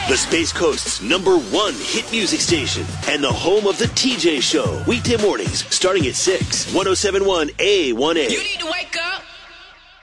The Space Coast's #1 hit music station and the home of the TJ Show. Weekday mornings starting at 6. 107.1 A1A. You need to wake up.